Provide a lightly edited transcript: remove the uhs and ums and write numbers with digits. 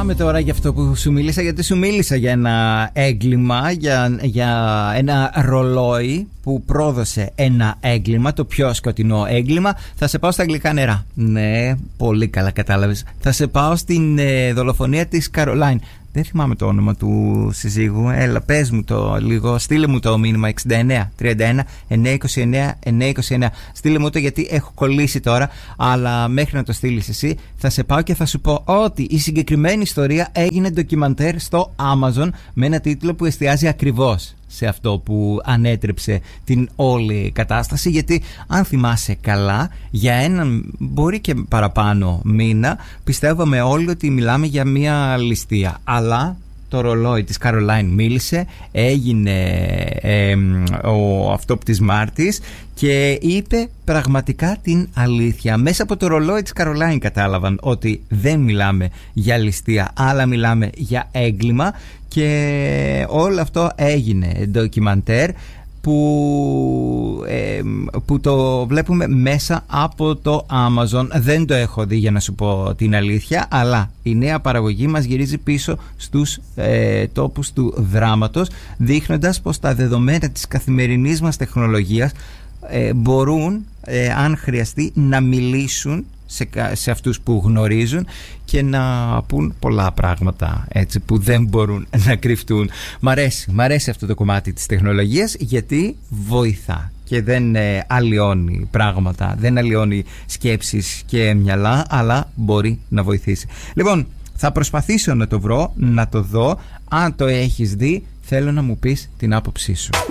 Πάμε τώρα για αυτό που σου μίλησα, γιατί σου μίλησα για ένα έγκλημα, για ένα ρολόι που πρόδωσε ένα έγκλημα, το πιο σκοτεινό έγκλημα. Θα σε πάω στα αγγλικά νερά. Ναι, πολύ καλά κατάλαβες. Θα σε πάω στην δολοφονία της Καρολάιν. Δεν θυμάμαι το όνομα του συζύγου. Έλα, πες μου το λίγο. Στείλε μου το μήνυμα 69 31 929 929. Στείλε μου το, γιατί έχω κολλήσει τώρα. Αλλά μέχρι να το στείλεις εσύ, θα σε πάω και θα σου πω ότι η συγκεκριμένη ιστορία έγινε ντοκιμαντέρ στο Amazon με ένα τίτλο που εστιάζει ακριβώς σε αυτό που ανέτρεψε την όλη κατάσταση. Γιατί αν θυμάσαι καλά, για έναν, μπορεί και παραπάνω μήνα, πιστεύαμε όλοι ότι μιλάμε για μια ληστεία. Αλλά το ρολόι της Καρολάιν μίλησε, έγινε ο αυτόπτης μάρτης και είπε πραγματικά την αλήθεια. Μέσα από το ρολόι της Καρολάιν κατάλαβαν ότι δεν μιλάμε για ληστεία, αλλά μιλάμε για έγκλημα, και όλο αυτό έγινε ντοκιμαντέρ που το βλέπουμε μέσα από το Amazon. Δεν το έχω δει, για να σου πω την αλήθεια, αλλά η νέα παραγωγή μας γυρίζει πίσω στους τόπους του δράματος, δείχνοντας πως τα δεδομένα της καθημερινής μας τεχνολογίας μπορούν, αν χρειαστεί, να μιλήσουν σε αυτούς που γνωρίζουν και να πούν πολλά πράγματα, έτσι, που δεν μπορούν να κρυφτούν. Μ' αρέσει αυτό το κομμάτι της τεχνολογίας, γιατί βοηθά και δεν αλλοιώνει πράγματα, δεν αλλοιώνει σκέψεις και μυαλά, αλλά μπορεί να βοηθήσει. Λοιπόν, θα προσπαθήσω να το βρω, να το δω. Αν το έχεις δει, θέλω να μου πεις την άποψή σου.